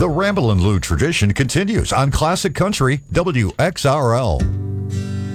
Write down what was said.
The Ramble and Lou tradition continues on Classic Country WXRL.